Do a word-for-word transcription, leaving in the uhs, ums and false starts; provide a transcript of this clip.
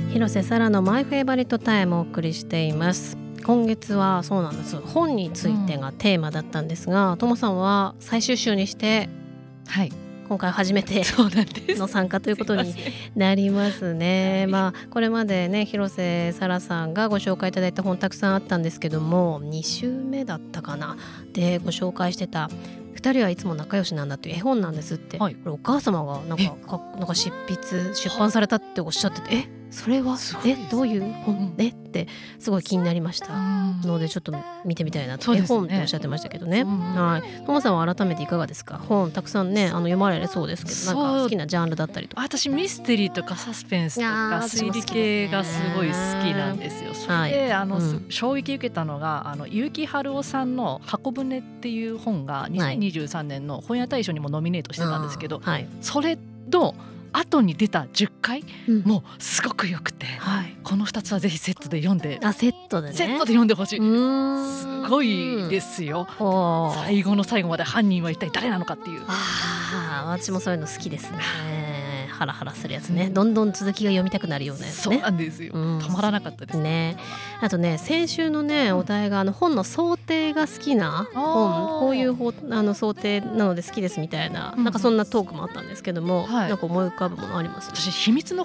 広瀬さらのマイフェイバリットタイムをお送りしています。今月はそうなんです、本についてがテーマだったんですが、ともさんは最終週にしてはい今回初めての参加ということになりますね。まあこれまでね広瀬さらさんがご紹介いただいた本たくさんあったんですけども、に週目だったかなでご紹介してたふたりはいつも仲良しなんだという絵本なんですって、はい、これお母様がなんかかなんか執筆出版されたっておっしゃってて、えそれはえどういう本ね、うん、ってすごい気になりましたのでちょっと見てみたいなと、ね、絵本っておっしゃってましたけどね、うん、はい。ともさんは改めていかがですか？本たくさんねあの読まれそうですけど、なんか好きなジャンルだったりとか。 私ミステリーとかサスペンスとか推理系がすごい好きなんですよ。それで、はい、あの、うん、衝撃受けたのがあの結城春夫さんの箱舟っていう本がにせんにじゅうさんねんの本屋大賞にもノミネートしてたんですけど、はい、それと後に出たじゅっかい、うん、もうすごくよくて、はい、このふたつはぜひセットで読んで、 あセットでねセットで読んでほしい。すごいですよ。最後の最後まで犯人は一体誰なのかっていう。 あ私もそういうの好きですね。ハラハラするやつね、どんどん続きが読みたくなるようなやつね。 そうなんですよ、うん、止まらなかったですね。あとね先週のねお題があの本の想定が好きな本、こういう本あの想定なので好きですみたいな、うん、なんかそんなトークもあったんですけども、はい、なんか思い浮かぶものあります？ 私秘密の